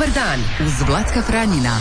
Dobar dan uz Vlatka Franjina.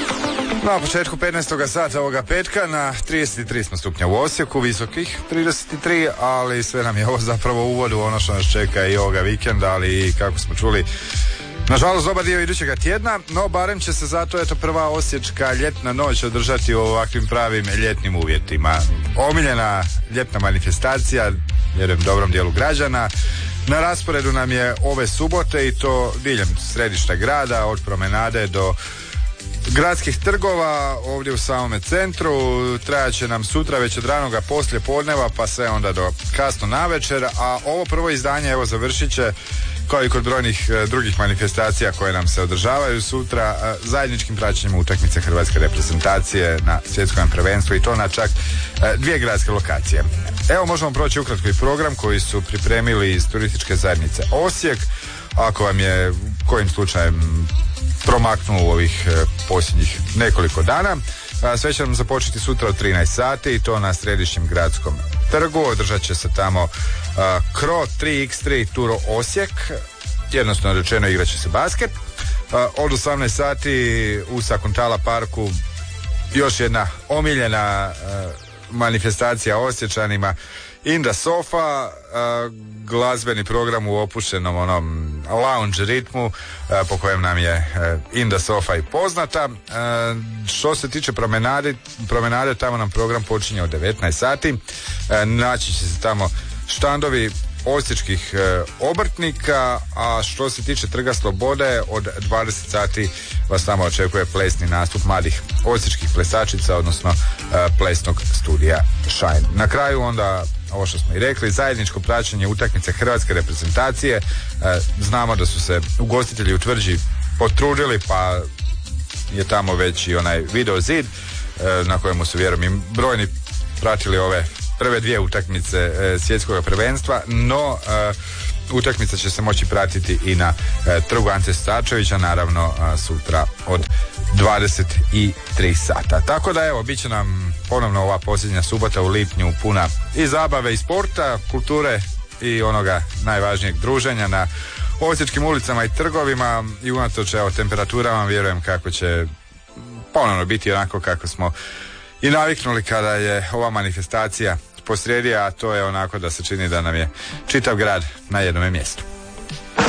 Na početku 15. sata ovoga petka na 33 smo stupnja u Osijeku, visokih 33, ali sve nam je ovo zapravo uvod u ono što nas čeka i ovoga vikenda, ali i kako smo čuli, nažalost dobar dio idućega tjedna, no barem će se zato eto prva osječka ljetna noć održati u ovakvim pravim ljetnim uvjetima. Omiljena ljetna manifestacija, vjerujem dobrom dijelu građana. Na rasporedu nam je ove subote i to diljem središta grada, od promenade do gradskih trgova ovdje u samome centru. Trajat će nam sutra već od ranoga poslije podneva pa sve onda do kasno navečer, a ovo prvo izdanje evo završit će kao i kod brojnih drugih manifestacija koje nam se održavaju sutra zajedničkim praćenjem utakmice hrvatske reprezentacije na svjetskom prvenstvu i to na čak dvije gradske lokacije. Evo možemo proći ukratko i program koji su pripremili iz turističke zajednice Osijek. Ako vam je kojim slučajem promaknuo u ovih posljednjih nekoliko dana, sve će nam započeti sutra od 13 sati i to na središnjem gradskom trgu. Održat će se tamo Kro 3x3 Turo Osijek, jednostavno rečeno igrat će se basket. Od 18 sati u Sakuntala parku još jedna omiljena manifestacija Osječanima, Inda Sofa, glazbeni program u opuštenom onom lounge ritmu po kojem nam je Inda Sofa i poznata. Što se tiče promenade, tamo nam program počinje od 19 sati. Naći će se tamo štandovi osječkih obrtnika, a što se tiče Trga Slobode od 20 sati vas tamo očekuje plesni nastup mladih osječkih plesačica, odnosno plesnog studija Shine. Na kraju onda ovo što smo i rekli, zajedničko praćenje utakmice hrvatske reprezentacije. Znamo da su se ugostitelji u Tvrđi potrudili pa je tamo već i onaj video zid na kojemu su vjerujem i brojni pratili ove prve dvije utakmice svjetskog prvenstva, no utakmica će se moći pratiti i na trgu Ante Starčevića, naravno sutra od 23 sata. Tako da evo, bit će nam ponovno ova posljednja subota u lipnju puna i zabave i sporta, kulture i onoga najvažnijeg druženja na osječkim ulicama i trgovima i unatoč evo temperaturama vjerujem kako će ponovno biti onako kako smo i naviknuli kada je ova manifestacija posrijedi, a to je onako da se čini da nam je čitav grad na jednom mjestu.